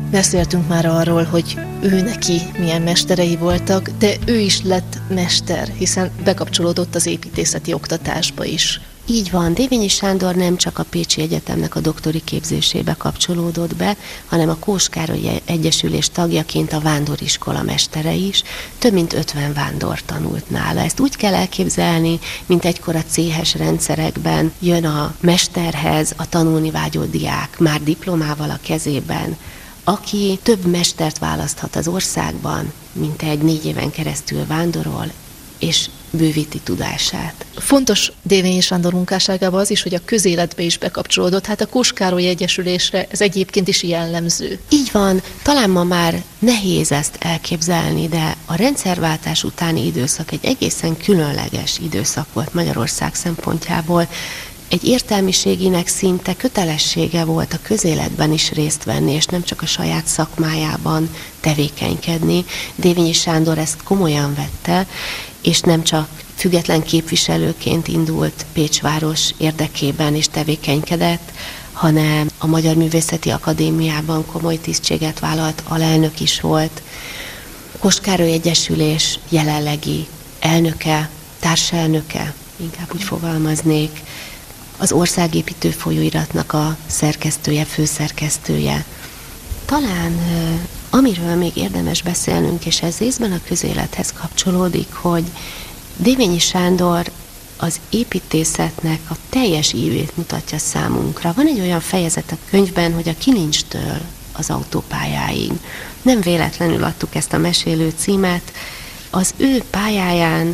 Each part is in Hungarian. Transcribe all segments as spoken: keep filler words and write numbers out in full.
Beszéltünk már arról, hogy ő neki milyen mesterei voltak, de ő is lett mester, hiszen bekapcsolódott az építészeti oktatásba is. Így van, Dévényi Sándor nem csak a Pécsi Egyetemnek a doktori képzésébe kapcsolódott be, hanem a Kós Károly Egyesülés tagjaként a vándoriskola mestere is. Több mint ötven vándor tanult nála. Ezt úgy kell elképzelni, mint egykor a céhes rendszerekben jön a mesterhez a tanulni vágyó diák, már diplomával a kezében, aki több mestert választhat az országban, mint egy négy éven keresztül vándorol, és bővíti tudását. Fontos Dévényi Sándor munkásságában az is, hogy a közéletbe is bekapcsolódott. Hát a Kós Károly Egyesülésre ez egyébként is jellemző. Így van, talán ma már nehéz ezt elképzelni, de a rendszerváltás utáni időszak egy egészen különleges időszak volt Magyarország szempontjából. Egy értelmiséginek szinte kötelessége volt a közéletben is részt venni, és nem csak a saját szakmájában tevékenykedni. Dévényi Sándor ezt komolyan vette, és nem csak független képviselőként indult Pécs város érdekében és tevékenykedett, hanem a Magyar Művészeti Akadémiában komoly tisztséget vállalt, alelnök is volt. Kós Károly Egyesülés jelenlegi elnöke, társelnöke, inkább úgy fogalmaznék, az Országépítő folyóiratnak a szerkesztője, főszerkesztője. Talán amiről még érdemes beszélnünk, és ez részben a közélethez kapcsolódik, hogy Dévényi Sándor az építészetnek a teljes ívét mutatja számunkra. Van egy olyan fejezet a könyvben, hogy a kilincstől az autópályáig. Nem véletlenül adtuk ezt a mesélő címet. Az ő pályáján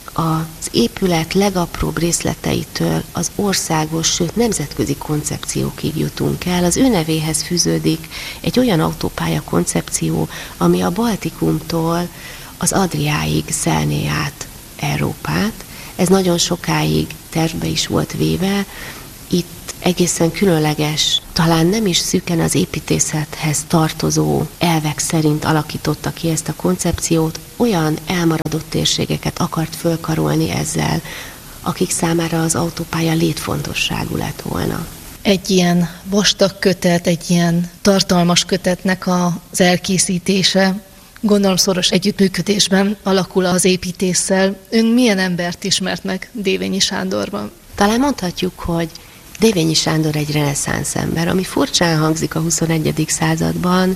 az épület legapróbb részleteitől az országos, sőt nemzetközi koncepciókig jutunk el. Az ő nevéhez fűződik egy olyan autópálya koncepció, ami a Baltikumtól az Adriáig szelné át Európát. Ez nagyon sokáig tervbe is volt véve. Itt egészen különleges, talán nem is szűken az építészethez tartozó elvek szerint alakította ki ezt a koncepciót, olyan elmaradott térségeket akart fölkarolni ezzel, akik számára az autópálya létfontosságú lett volna. Egy ilyen vastag kötet, egy ilyen tartalmas kötetnek az elkészítése, gondolom szoros együttműködésben alakul az építéssel. Ön milyen embert ismert meg Dévényi Sándorban? Talán mondhatjuk, hogy Dévényi Sándor egy reneszánsz ember, ami furcsán hangzik a huszonegyedik században,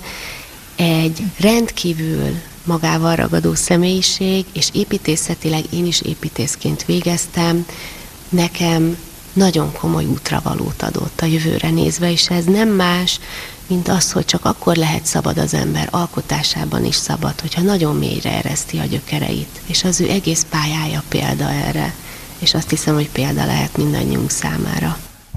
egy rendkívül magával ragadó személyiség, és építészetileg én is építészként végeztem, nekem nagyon komoly útravalót adott a jövőre nézve, és ez nem más, mint az, hogy csak akkor lehet szabad az ember, alkotásában is szabad, hogyha nagyon mélyre ereszti a gyökereit. És az ő egész pályája példa erre, és azt hiszem, hogy példa lehet mindannyiunk számára.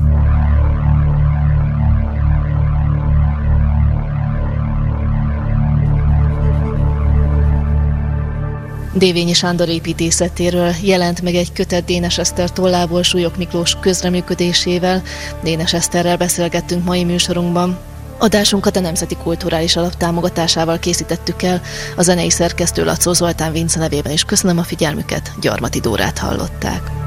Dévényi Sándor építészetéről jelent meg egy kötet Dénes Eszter tollából Súlyog Miklós közreműködésével. Dénes Eszterrel beszélgettünk mai műsorunkban. Adásunkat a Nemzeti Kulturális Alap támogatásával készítettük el, a zenei szerkesztő Laczó Zoltán Vince nevében is köszönöm a figyelmüket, Gyarmati Dórát hallották.